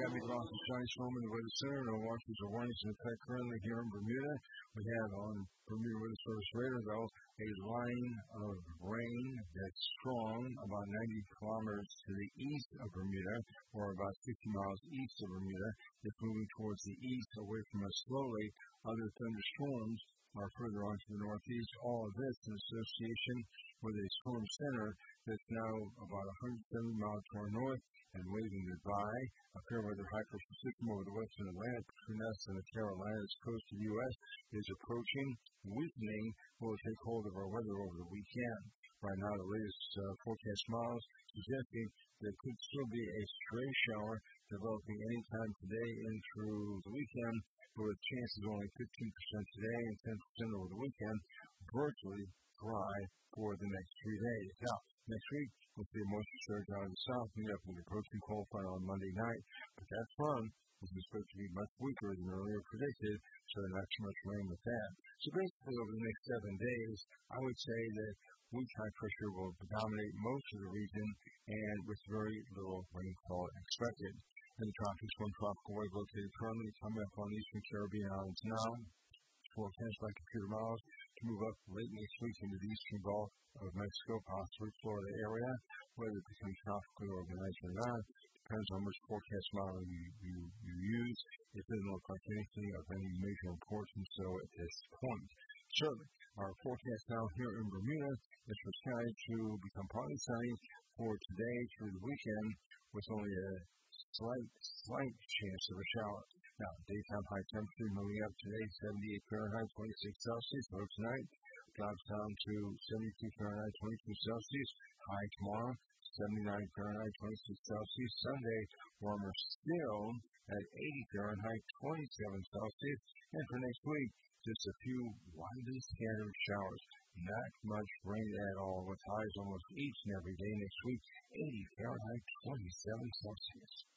Happy to also shine storm in the weather center. No watches or warnings in effect currently here in Bermuda. We have on Bermuda Weather Service radar, though, a line of rain that's strong about 90 kilometers to the east of Bermuda, or about 60 miles east of Bermuda. It's moving towards the east, away from us slowly. Other thunderstorms are further on to the northeast. All of this in association with a storm center that's now about 170 miles to our north and waving goodbye. A fair weather high pressure system over the western Atlantic between us and the Carolinas coast of the U.S. is approaching. Weakening will take hold of our weather over the weekend. Right now, the latest forecast models suggesting there could still be a stray shower developing anytime today and through the weekend, with chances only 15% today and 10% over the weekend, virtually dry for the next 3 days. Now, next week, we'll see a moisture surge out of the south, meet up with the approaching cold front on Monday night, but that front is expected to be much weaker than earlier predicted, so not too much rain with that. So basically, over the next 7 days, I would say that weak high pressure will dominate most of the region, and with very little rainfall expected. In the tropics, one tropical wave located currently coming up on eastern Caribbean islands now. Forecast by computer models to move up late next week into the eastern Gulf of Mexico, possibly Florida area. Whether it becomes tropically organized or not depends on which forecast model you use. It doesn't look like anything of any major importance, so at this point. Certainly, our forecast now here in Bermuda is for skies to become partly sunny for today through the weekend, with only a slight chance of a shower. Now, daytime high temperature moving up today, 78 Fahrenheit, 26 Celsius. Low tonight drops down to 72 Fahrenheit, 22 Celsius. High tomorrow, 79 Fahrenheit, 26 Celsius. Sunday, warmer still at 80 Fahrenheit, 27 Celsius. And for next week, just a few widely scattered showers. Not much rain at all, with highs almost each and every day next week, 80 Fahrenheit, 27 Celsius.